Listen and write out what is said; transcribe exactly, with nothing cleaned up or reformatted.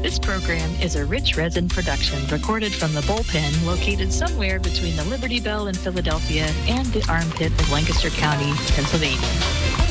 This program is a Rich Resin production recorded from the bullpen located somewhere between the Liberty Bell in Philadelphia and the armpit of Lancaster County, Pennsylvania.